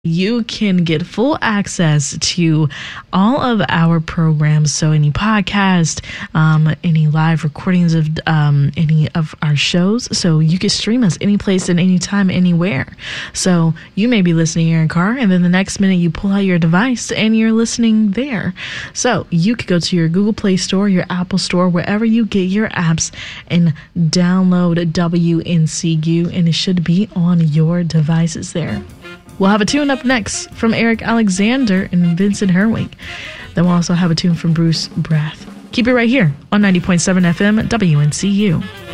you can get full access to all of our programs. So any podcast, any live recordings of any of our shows. So you can stream us any place and anytime, anywhere. So you may be listening in your car, and then the next minute you pull out your device and you're listening there. So you could go to your Google Play Store, your Apple Store, wherever you get your apps, and download WNCU, and it should be on your devices there. We'll have a tune up next from Eric Alexander and Vincent Herwig. Then we'll also have a tune from Bruce Brath. Keep it right here on 90.7 FM WNCU.